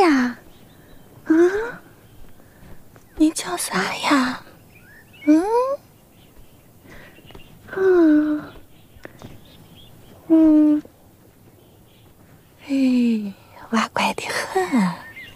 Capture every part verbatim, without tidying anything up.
呀？嗯，你叫啥呀？嗯嗯嗯，哎，娃乖得很。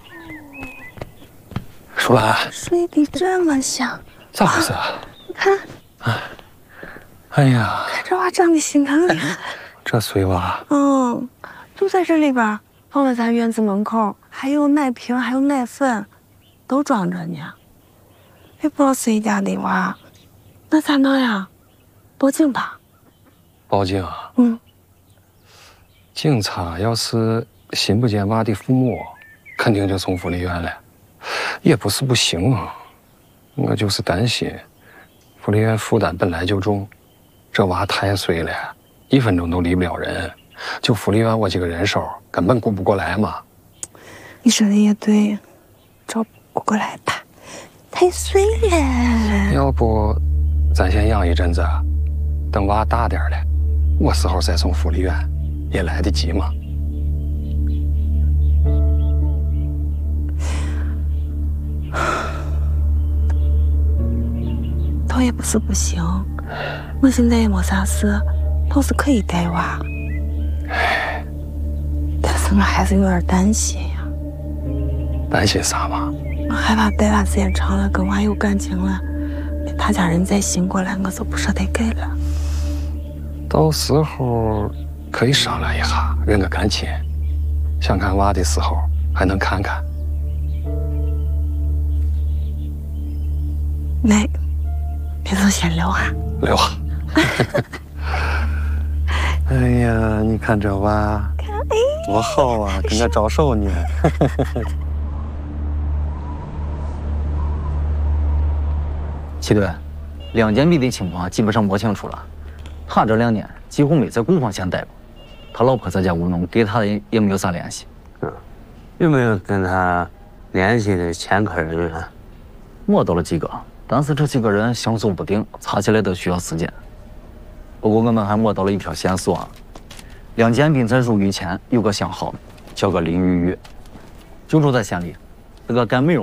舒兰， 睡得这么香， 咋回事啊？ 你看， 哎，哎呀， 看这娃长得心疼的很。 这碎娃， 嗯，就在这里边，放在咱院子门口，还有奶瓶，还有奶粉，都装着呢。也不知道谁家的娃，那咋弄呀？报警吧。 报警啊？ 嗯。 警察要是寻不见娃的父母，肯定就送福利院了。也不是不行啊，我就是担心，福利院负担本来就重，这娃太碎了，一分钟都离不了人。就福利院我几个人手，根本顾不过来嘛。 你说的也对，照顾过来吧，太碎了。 要不，咱先养一阵子，等娃大点了，我时候再送福利院，也来得及嘛。 倒也不是不行，我现在也没啥事，倒是可以带娃。但是我还是有点担心呀。 担心啥嘛？ 我害怕带娃时间长了，跟娃有感情了，他家人再醒过来，我就不舍得给了。 到时候可以商量一下，认个干亲。想看娃的时候还能看看。 那，你就先留下。 留下。哎呀，你看这娃，多好啊，跟我招手呢。 齐队，梁建斌的情况基本上摸清楚了。他这两年几乎没在工坊县待过，他老婆在家务农，跟他也也没有啥联系。 嗯，有没有跟他联系的前客人啊？ 摸到了几个，但是这几个人行踪不定，查起来都需要时间。不过我们还摸到了一条线索啊，梁建斌在入狱前有个相好，叫个林玉玉，就住在县里，是个干美容